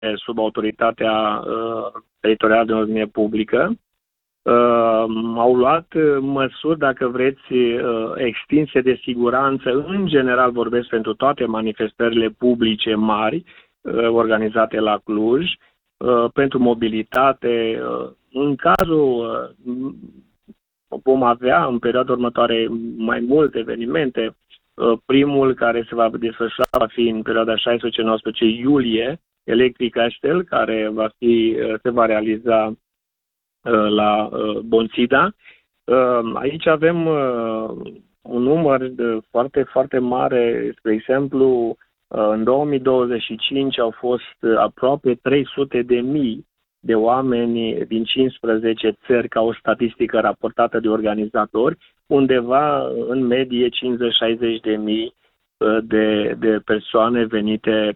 sub autoritatea teritorială de ordine publică au luat măsuri, dacă vreți, extinse de siguranță. În general vorbesc pentru toate manifestările publice mari organizate la Cluj, pentru mobilitate. În cazul vom avea în perioada următoare mai multe evenimente. Primul care se va desfășura va fi în perioada 16-19 iulie, Electric Castle, care se va realiza la Bonțida. Aici avem un număr foarte, foarte mare. Spre exemplu, în 2025 au fost aproape 300.000 de oameni din 15 țări, ca o statistică raportată de organizatori, undeva în medie 50-60.000 de persoane venite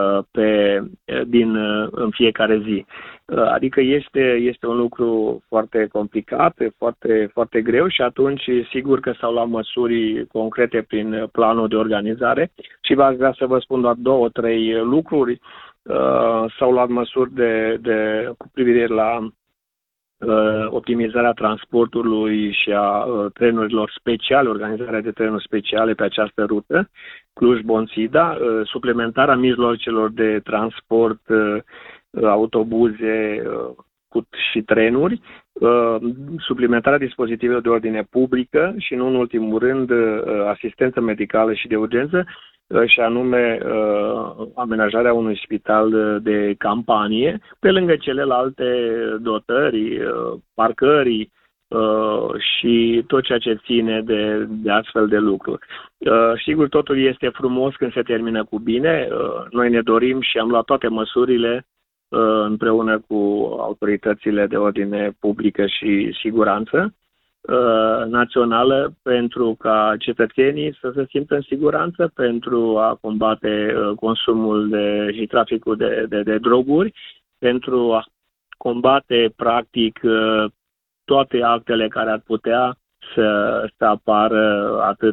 în fiecare zi. Adică este un lucru foarte complicat, foarte, foarte greu și atunci sigur că s-au luat măsuri concrete prin planul de organizare și v-aș vrea să vă spun doar 2-3 lucruri. S-au luat măsuri cu privire la optimizarea transportului și a trenurilor speciale, organizarea de trenuri speciale pe această rută, Cluj-Bonțida, suplimentarea mijloacelor de transport, autobuze și trenuri, suplimentarea dispozitivelor de ordine publică și, nu în ultimul rând, asistență medicală și de urgență, și anume amenajarea unui spital de campanie, pe lângă celelalte dotări, parcări și tot ceea ce ține de astfel de lucruri. Sigur, totul este frumos când se termină cu bine. Noi ne dorim și am luat toate măsurile împreună cu autoritățile de ordine publică și siguranță națională pentru ca cetățenii să se simtă în siguranță, pentru a combate consumul și traficul de droguri, pentru a combate practic toate actele care ar putea să apară atât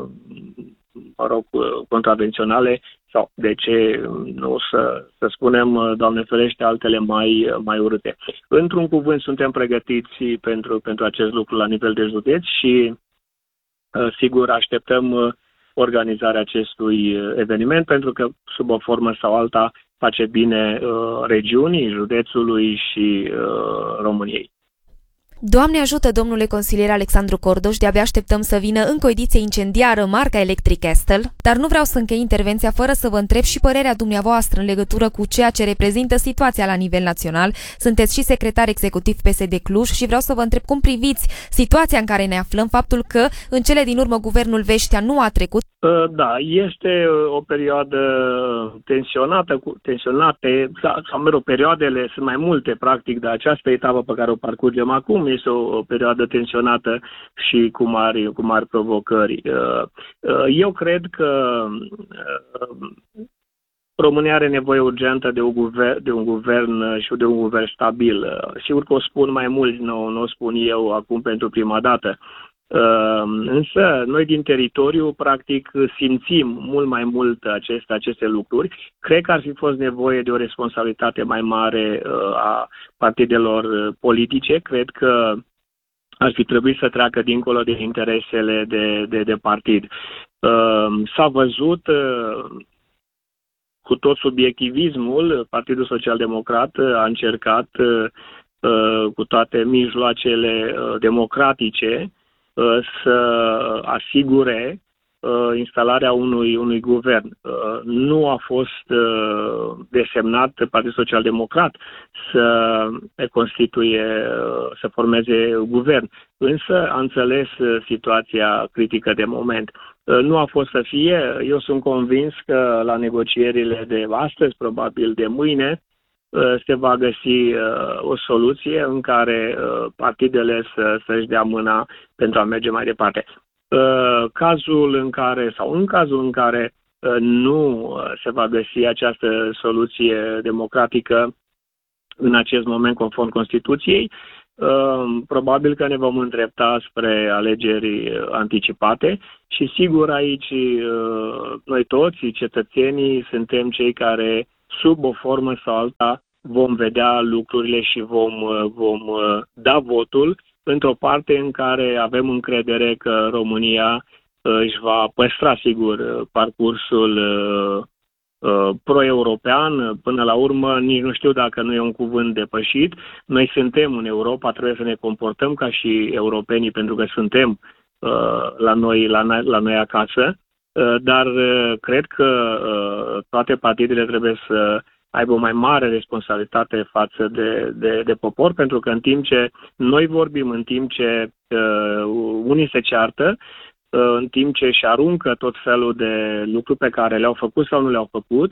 contravenționale sau, de ce nu să spunem, Doamne ferește, altele mai urâte. Într-un cuvânt, suntem pregătiți pentru acest lucru la nivel de județ și sigur așteptăm organizarea acestui eveniment, pentru că sub o formă sau alta face bine regiunii, județului și României. Doamne ajută, domnule consilier Alexandru Cordoș, de-abia așteptăm să vină încă o ediție incendiară, marca Electric Castle, dar nu vreau să închei intervenția fără să vă întreb și părerea dumneavoastră în legătură cu ceea ce reprezintă situația la nivel național. Sunteți și secretar executiv PSD Cluj și vreau să vă întreb cum priviți situația în care ne aflăm, faptul că în cele din urmă guvernul Veștea nu a trecut. Da, este o perioadă tensionate, sau perioadele sunt mai multe, practic, de această etapă pe care o parcurgem acum. Este o perioadă tensionată și cu mari provocări. Eu cred că România are nevoie urgentă de un guvern și de un guvern stabil. Sigur că o spun mai mulți, nu o spun eu acum pentru prima dată. Însă noi din teritoriu practic simțim mult mai mult aceste lucruri. Cred că ar fi fost nevoie de o responsabilitate mai mare a partidelor politice. Cred că ar fi trebuit să treacă dincolo de interesele de partid. S-a văzut cu tot subiectivismul, Partidul Social-Democrat a încercat cu toate mijloacele democratice să asigure instalarea unui guvern. Nu a fost desemnat Partidul Social-Democrat să formeze guvern, însă a înțeles situația critică de moment. Nu a fost să fie. Eu sunt convins că la negocierile de astăzi, probabil de mâine, se va găsi o soluție în care partidele să-și dea mâna pentru a merge mai departe. În cazul în care nu se va găsi această soluție democratică în acest moment conform Constituției, probabil că ne vom îndrepta spre alegeri anticipate și sigur aici noi toți, cetățenii, suntem cei care sub o formă sau alta, vom vedea lucrurile și vom da votul într-o parte în care avem încredere că România își va păstra, sigur, parcursul pro-european. Până la urmă, nici nu știu dacă nu e un cuvânt depășit. Noi suntem în Europa, trebuie să ne comportăm ca și europenii, pentru că suntem la noi acasă, dar cred că toate partidele trebuie să aibă o mai mare responsabilitate față de popor, pentru că în timp ce noi vorbim, în timp ce unii se ceartă, în timp ce își aruncă tot felul de lucruri pe care le-au făcut sau nu le-au făcut,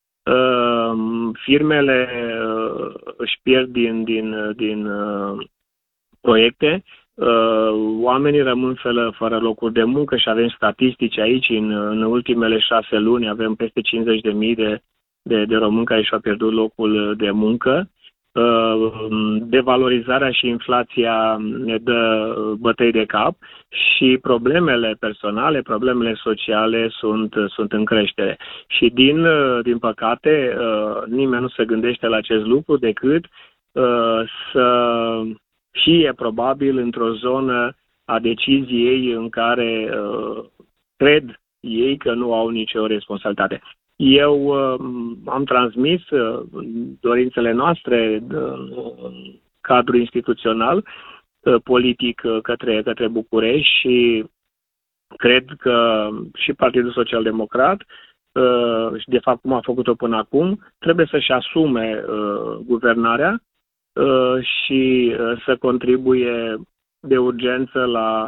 firmele își pierd din proiecte, oamenii rămân fără locuri de muncă și avem statistici aici. În ultimele 6 luni avem peste 50.000 de români care și-au pierdut locul de muncă. Devalorizarea și inflația ne dă bătăi de cap și problemele personale, problemele sociale sunt în creștere. Și din păcate nimeni nu se gândește la acest lucru decât să fie probabil într-o zonă a deciziei în care cred ei că nu au nicio responsabilitate. Eu am transmis dorințele noastre în cadrul instituțional, politic către București și cred că și Partidul Social Democrat, și de fapt cum a făcut-o până acum, trebuie să-și asume guvernarea și să contribuie de urgență la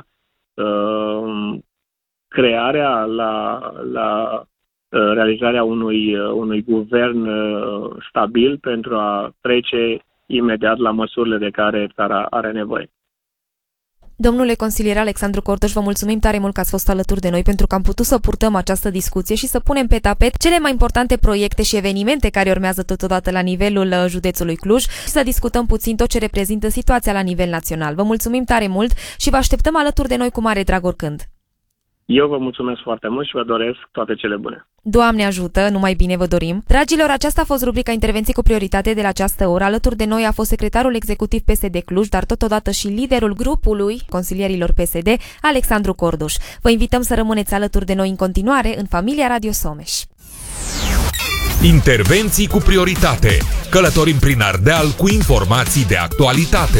crearea, la realizarea unui guvern stabil pentru a trece imediat la măsurile de care țara are nevoie. Domnule consilier Alexandru Cordoș, vă mulțumim tare mult că ați fost alături de noi pentru că am putut să purtăm această discuție și să punem pe tapet cele mai importante proiecte și evenimente care urmează totodată la nivelul județului Cluj și să discutăm puțin tot ce reprezintă situația la nivel național. Vă mulțumim tare mult și vă așteptăm alături de noi cu mare drag oricând. Eu vă mulțumesc foarte mult și vă doresc toate cele bune. Doamne ajută, numai bine vă dorim. Dragilor, aceasta a fost rubrica Intervenții cu prioritate de la această oră. Alături de noi a fost secretarul executiv PSD Cluj, dar totodată și liderul grupului consilierilor PSD, Alexandru Cordoș. Vă invităm să rămâneți alături de noi în continuare în familia Radio Someș. Intervenții cu prioritate. Călătorim prin Ardeal cu informații de actualitate.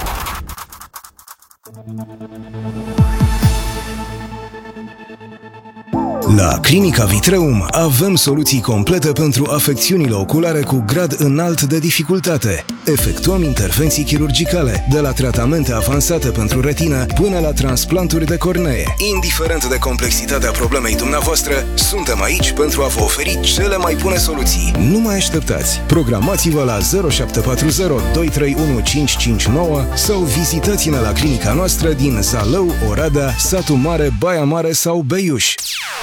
La Clinica Vitreum avem soluții complete pentru afecțiunile oculare cu grad înalt de dificultate. Efectuăm intervenții chirurgicale, de la tratamente avansate pentru retină până la transplanturi de cornee. Indiferent de complexitatea problemei dumneavoastră, suntem aici pentru a vă oferi cele mai bune soluții. Nu mai așteptați! Programați-vă la 0740 231 559 sau vizitați-ne la clinica noastră din Zalău, Oradea, Satu Mare, Baia Mare sau Beiuș.